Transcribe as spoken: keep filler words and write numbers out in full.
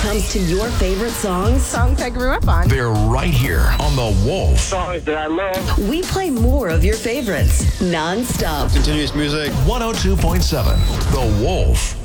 comes to your favorite songs, Songs I grew up on. They're right here on The Wolf. Songs that I love. we play more of your favorites non-stop. Continuous music. one oh two point seven The Wolf.